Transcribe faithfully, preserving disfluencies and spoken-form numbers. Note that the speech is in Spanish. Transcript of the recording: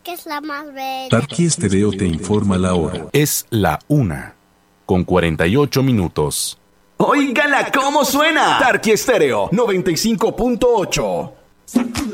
porque es la más bella. Tarqui Estéreo te informa la hora. Es la una, con cuarenta y ocho minutos. ¡Óigala cómo suena! Tarqui Estéreo noventa y cinco punto ocho.